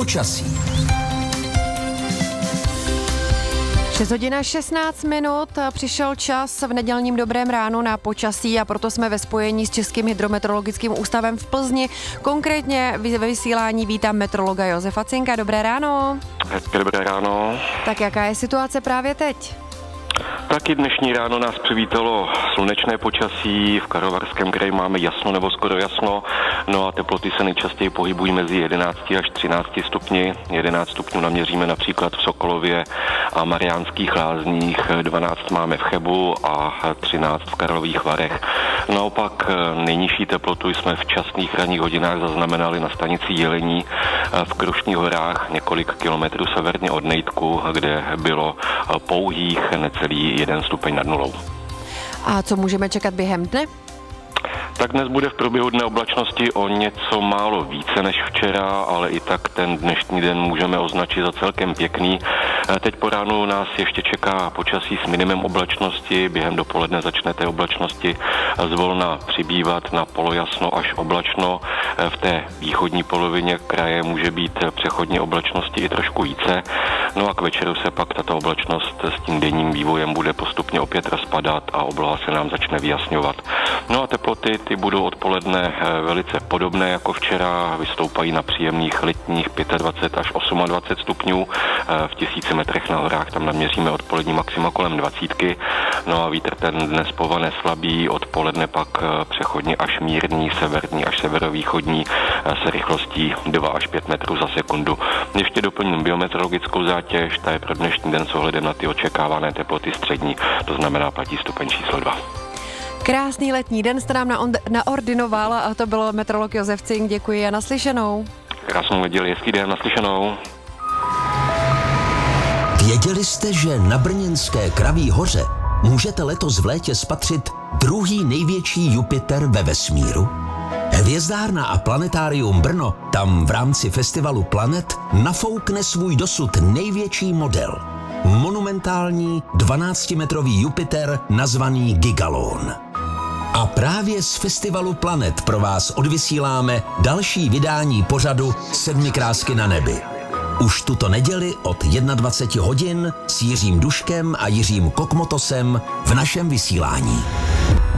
Počasí. 6 hodin 16 minut, přišel čas v nedělním dobrém ránu na počasí a proto jsme ve spojení s Českým hydrometeorologickým ústavem v Plzni. Konkrétně ve vysílání vítám meteorologa Josefa Cinka. Dobré ráno. Hezké dobré ráno. Tak jaká je situace právě teď? Taky dnešní ráno nás přivítalo slunečné počasí, v Karlovarském kraji máme jasno nebo skoro jasno, no a teploty se nejčastěji pohybují mezi 11 až 13 stupni. 11 stupňů naměříme například v Sokolově a Mariánských Lázních, 12 máme v Chebu a 13 v Karlových Varech. Naopak nejnižší teplotu jsme v časných ranních hodinách zaznamenali na stanici Jelení v Krušných horách, několik kilometrů severně od Nejdku, kde bylo pouhých necelý 1 stupeň nad nulou. A co můžeme čekat během dne? Tak dnes bude v průběhu dne oblačnosti o něco málo více než včera, ale i tak ten dnešní den můžeme označit za celkem pěkný. Teď po ránu nás ještě čeká počasí s minimem oblačnosti, během dopoledne začne té oblačnosti zvolna přibývat na polojasno až oblačno. V té východní polovině kraje může být přechodně oblačnosti i trošku více. No a k večeru se pak tato oblačnost s tím denním vývojem bude postupně opět rozpadat a obloha se nám začne vyjasňovat. No a teploty ty budou odpoledne velice podobné jako včera, vystoupají na příjemných letních 25 až 28 stupňů, v 1000 metrech na horách tam naměříme odpolední maxima kolem 20. No a vítr ten dnes povane slabý, odpoledne pak přechodně až mírný, severní až severovýchodní se rychlostí 2 až 5 metrů za sekundu. Ještě doplním biometeorologickou zátěž, ta je pro dnešní den s ohledem na ty očekávané teploty střední, to znamená platí stupeň číslo 2. Krásný letní den jste nám naordinoval a to byl meteorolog Josef Cink. Děkuji a naslyšenou. Krásnou neděli, hezký den, naslyšenou. Věděli jste, že na brněnské Kraví hoře můžete letos v létě spatřit druhý největší Jupiter ve vesmíru? Hvězdárna a planetárium Brno tam v rámci festivalu Planet nafoukne svůj dosud největší model. Monumentální 12-metrový Jupiter nazvaný Gigalon. A právě z festivalu Planet pro vás odvysíláme další vydání pořadu 7 krásky na nebi. Už tuto neděli od 21 hodin s Jiřím Duškem a Jiřím Kokmotosem v našem vysílání.